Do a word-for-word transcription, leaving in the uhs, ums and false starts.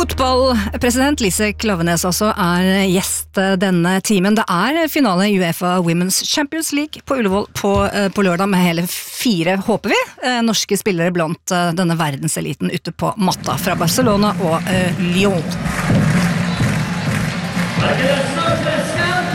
Fotballpresident Lise Klaveness også er gjest denne timen. Det er finale i UEFA Women's Champions League på Ullevål på, på lørdag med hele fire, håper vi, norske spillere blant denne verdenseliten ute på matta fra Barcelona og uh, Lyon.